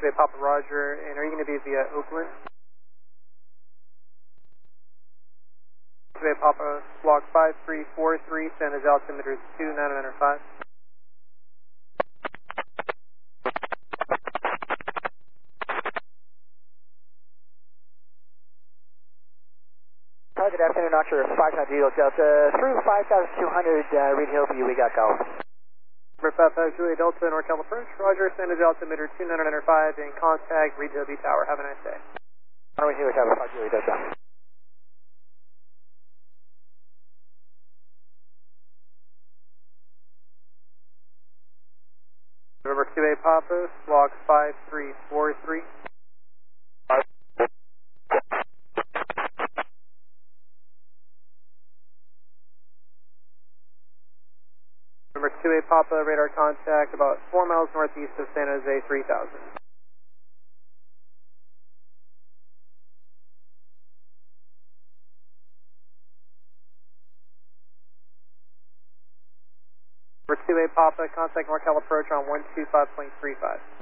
2A Papa Roger, and are you going to be via Oakland? 2A Papa, Squawk 5343, send us altimeter 29905. Good afternoon, Archer 500 Delta through 5200, Reed Hill View, we got golf. Number 55 Julia Delta, NorCal approach, Roger, send us altimeter 29905 and contact Reed Hill View Tower. Have a nice day. Reed Hill Tower, 5 Julia Delta. Number 2A Papa, Squawk 5343. Number 2A Papa, radar contact about 4 miles northeast of San Jose 3000. Number 2A Papa, contact NorCal approach on 125.35.